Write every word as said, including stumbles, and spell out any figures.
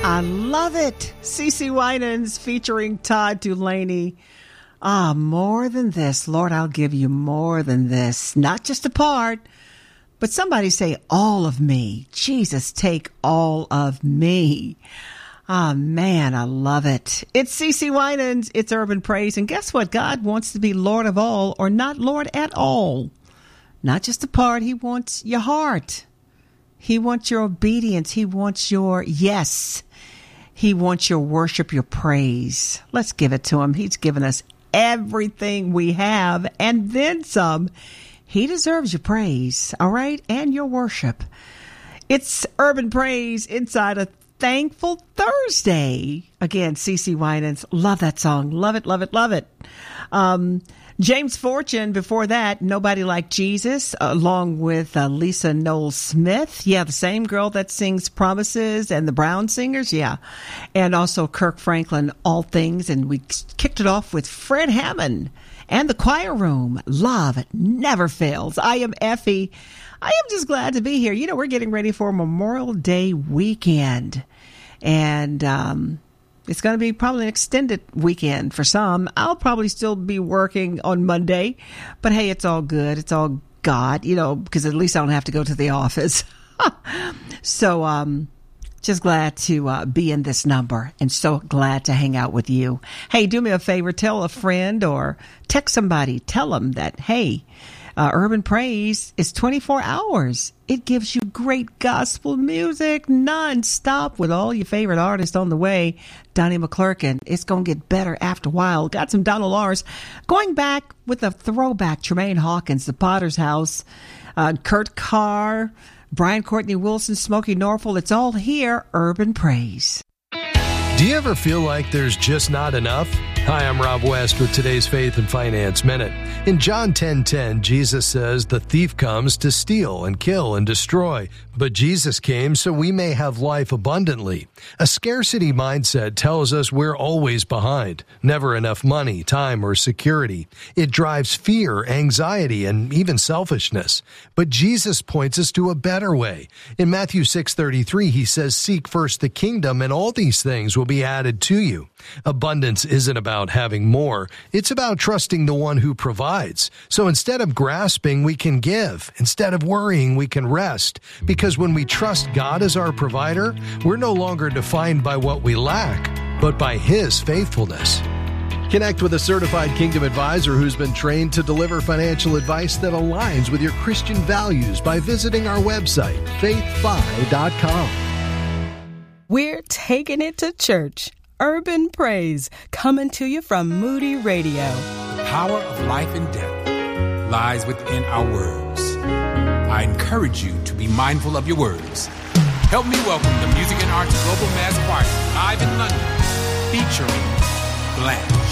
I love it. CeCe Winans featuring Todd Dulaney. Ah, more than this. Lord, I'll give you more than this. Not just a part, but somebody say all of me. Jesus, take all of me. Ah, man, I love it. It's CeCe Winans. It's Urban Praise. And guess what? God wants to be Lord of all or not Lord at all. Not just a part. He wants your heart. He wants your obedience. He wants your yes. He wants your worship, your praise. Let's give it to him. He's given us everything we have and then some. He deserves your praise, all right, and your worship. It's Urban Praise inside a Thankful Thursday. Again, CeCe Winans. Love that song. Love it, love it, love it. Um, James Fortune, before that, Nobody Like Jesus, along with uh, Lisa Noel Smith. Yeah, the same girl that sings Promises and the Brown Singers. Yeah. And also Kirk Franklin, All Things. And we kicked it off with Fred Hammond and the Choir Room. Love never fails. I am Effie. I am just glad to be here. You know, we're getting ready for Memorial Day weekend. And, um, it's going to be probably an extended weekend for some. I'll probably still be working on Monday, but hey, it's all good. It's all God, you know, because at least I don't have to go to the office. So, um, just glad to uh, be in this number and so glad to hang out with you. Hey, do me a favor. Tell a friend or text somebody. Tell them that, hey, Uh, Urban Praise is twenty-four hours. It gives you great gospel music nonstop with all your favorite artists on the way. Donnie McClurkin. It's going to get better after a while. Got some Donald Lars. Going back with a throwback. Tremaine Hawkins, The Potter's House, uh, Kurt Carr, Brian Courtney Wilson, Smokey Norfolk. It's all here. Urban Praise. Do you ever feel like there's just not enough? Hi, I'm Rob West with today's Faith and Finance Minute. In John ten ten, Jesus says, "The thief comes to steal and kill and destroy, but Jesus came so we may have life abundantly." A scarcity mindset tells us we're always behind, never enough money, time, or security. It drives fear, anxiety, and even selfishness. But Jesus points us to a better way. In Matthew six thirty-three, he says, "Seek first the kingdom, and all these things will be added to you." Abundance isn't about having more. It's about trusting the one who provides. So instead of grasping, we can give. Instead of worrying, we can rest. Because when we trust God as our provider, we're no longer defined by what we lack, but by His faithfulness. Connect with a certified Kingdom advisor who's been trained to deliver financial advice that aligns with your Christian values by visiting our website, faith fi dot com. We're taking it to church. Urban Praise, coming to you from Moody Radio. The power of life and death lies within our words. I encourage you to be mindful of your words. Help me welcome the Music and Arts Global Mass Choir live in London, featuring Black.